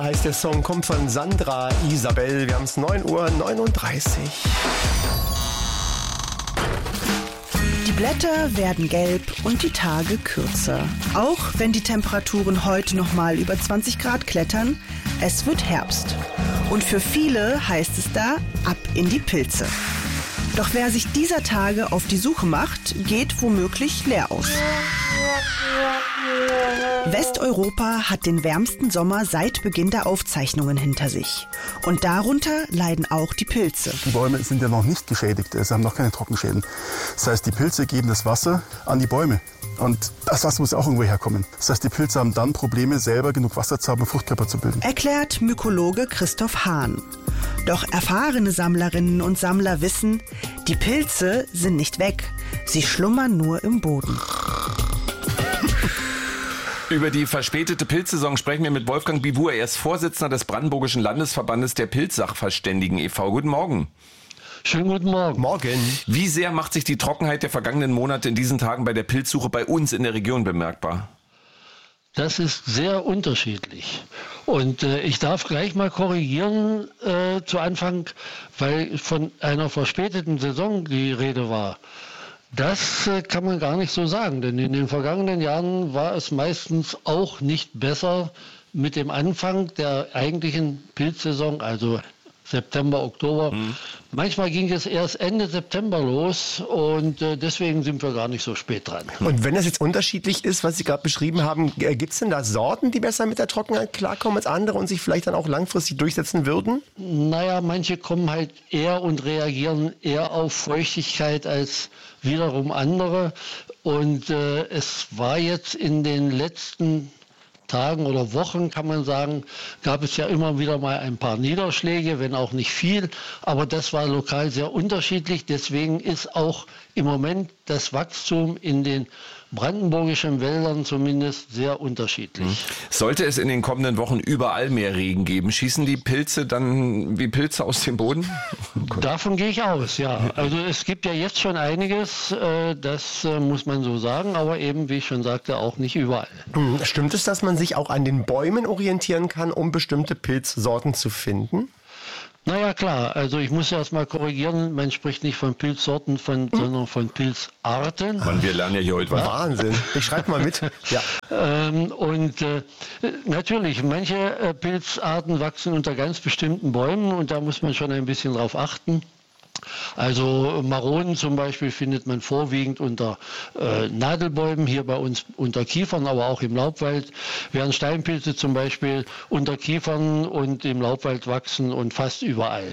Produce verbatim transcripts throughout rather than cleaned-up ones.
Heißt der Song, kommt von Sandra Isabel. Wir haben es neun Uhr neununddreißig. Die Blätter werden gelb und die Tage kürzer. Auch wenn die Temperaturen heute noch mal über zwanzig Grad klettern, es wird Herbst. Und für viele heißt es da, ab in die Pilze. Doch wer sich dieser Tage auf die Suche macht, geht womöglich leer aus. Westeuropa hat den wärmsten Sommer seit Beginn der Aufzeichnungen hinter sich. Und darunter leiden auch die Pilze. Die Bäume sind ja noch nicht geschädigt, sie haben noch keine Trockenschäden. Das heißt, die Pilze geben das Wasser an die Bäume. Und das Wasser muss auch irgendwo herkommen. Das heißt, die Pilze haben dann Probleme, selber genug Wasser zu haben, um Fruchtkörper zu bilden. Erklärt Mykologe Christoph Hahn. Doch erfahrene Sammlerinnen und Sammler wissen, die Pilze sind nicht weg. Sie schlummern nur im Boden. Über die verspätete Pilzsaison sprechen wir mit Wolfgang Bivur. Er ist Vorsitzender des Brandenburgischen Landesverbandes der Pilzsachverständigen e V Guten Morgen. Schönen guten Morgen. Morgen. Wie sehr macht sich die Trockenheit der vergangenen Monate in diesen Tagen bei der Pilzsuche bei uns in der Region bemerkbar? Das ist sehr unterschiedlich. Und äh, ich darf gleich mal korrigieren äh, zu Anfang, weil von einer verspäteten Saison die Rede war. Das äh, kann man gar nicht so sagen, denn in den vergangenen Jahren war es meistens auch nicht besser mit dem Anfang der eigentlichen Pilzsaison, also September, Oktober. Mhm. Manchmal ging es erst Ende September los und äh, deswegen sind wir gar nicht so spät dran. Und wenn das jetzt unterschiedlich ist, was Sie gerade beschrieben haben, äh, gibt es denn da Sorten, die besser mit der Trockenheit klarkommen als andere und sich vielleicht dann auch langfristig durchsetzen würden? Naja, manche kommen halt eher und reagieren eher auf Feuchtigkeit als wiederum andere. Und äh, es war jetzt in den letzten Tagen oder Wochen, kann man sagen, gab es ja immer wieder mal ein paar Niederschläge, wenn auch nicht viel, aber das war lokal sehr unterschiedlich. Deswegen ist auch im Moment das Wachstum in den brandenburgischen Wäldern zumindest sehr unterschiedlich. Sollte es in den kommenden Wochen überall mehr Regen geben, schießen die Pilze dann wie Pilze aus dem Boden? Davon gehe ich aus, ja. Also es gibt ja jetzt schon einiges, das muss man so sagen, aber eben, wie ich schon sagte, auch nicht überall. Stimmt es, dass man sich auch an den Bäumen orientieren kann, um bestimmte Pilzsorten zu finden? Naja, klar. Also ich muss erst mal korrigieren, man spricht nicht von Pilzsorten, von, hm. sondern von Pilzarten. Mann, wir lernen ja hier heute was. Wahnsinn. Ich schreibe mal mit. Ja. Ähm, und äh, natürlich, manche äh, Pilzarten wachsen unter ganz bestimmten Bäumen und da muss man schon ein bisschen drauf achten. Also Maronen zum Beispiel findet man vorwiegend unter äh, Nadelbäumen, hier bei uns unter Kiefern, aber auch im Laubwald, während Steinpilze zum Beispiel unter Kiefern und im Laubwald wachsen und fast überall.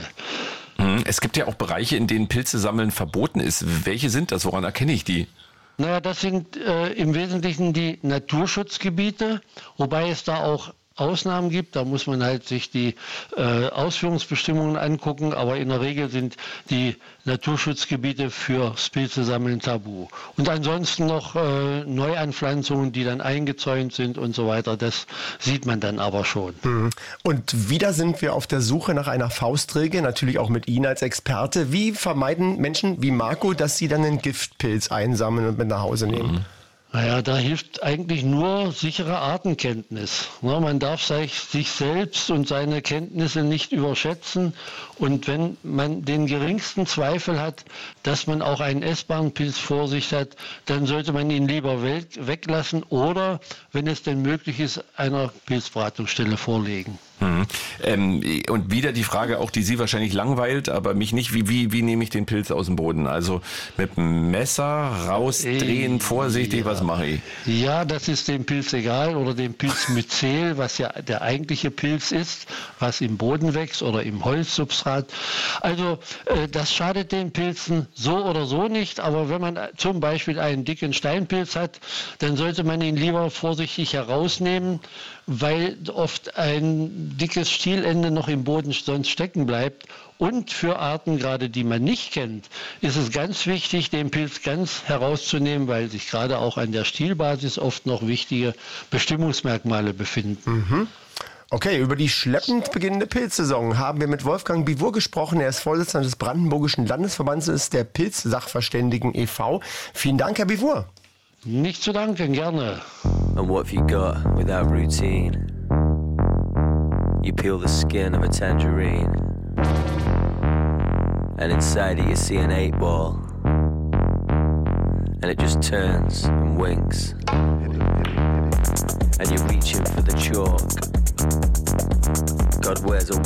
Es gibt ja auch Bereiche, in denen Pilze sammeln verboten ist. Welche sind das? Woran erkenne ich die? Naja, das sind äh, im Wesentlichen die Naturschutzgebiete, wobei es da auch Ausnahmen gibt, da muss man halt sich die äh, Ausführungsbestimmungen angucken, aber in der Regel sind die Naturschutzgebiete fürs Pilzesammeln tabu. Und ansonsten noch äh, Neuanpflanzungen, die dann eingezäunt sind und so weiter, das sieht man dann aber schon. Und wieder sind wir auf der Suche nach einer Faustregel, natürlich auch mit Ihnen als Experte. Wie vermeiden Menschen wie Marco, dass sie dann einen Giftpilz einsammeln und mit nach Hause nehmen? Mhm. Naja, da hilft eigentlich nur sichere Artenkenntnis. Ja, man darf sich, sich selbst und seine Kenntnisse nicht überschätzen. Und wenn man den geringsten Zweifel hat, dass man auch einen essbaren Pilz vor sich hat, dann sollte man ihn lieber weglassen oder, wenn es denn möglich ist, einer Pilzberatungsstelle vorlegen. Mhm. Ähm, und wieder die Frage, auch die Sie wahrscheinlich langweilt, aber mich nicht, wie, wie, wie nehme ich den Pilz aus dem Boden? Also mit dem Messer rausdrehen, Ey, vorsichtig, ja. Was mache ich? Ja, das ist dem Pilz egal oder dem Pilzmyzel, was ja der eigentliche Pilz ist, was im Boden wächst oder im Holzsubstrat. Also äh, das schadet den Pilzen so oder so nicht, aber wenn man zum Beispiel einen dicken Steinpilz hat, dann sollte man ihn lieber vorsichtig herausnehmen, weil oft ein dickes Stielende noch im Boden sonst stecken bleibt. Und für Arten, gerade die man nicht kennt, ist es ganz wichtig, den Pilz ganz herauszunehmen, weil sich gerade auch an der Stielbasis oft noch wichtige Bestimmungsmerkmale befinden. Mhm. Okay, über die schleppend beginnende Pilzsaison haben wir mit Wolfgang Bivur gesprochen. Er ist Vorsitzender des Brandenburgischen Landesverbandes der Pilzsachverständigen e V Vielen Dank, Herr Bivur. Nicht zu danken, gerne. And what have you got without routine? You peel the skin of a tangerine, and inside it you see an eight ball, and it just turns and winks, and you're reaching for the chalk. God wears a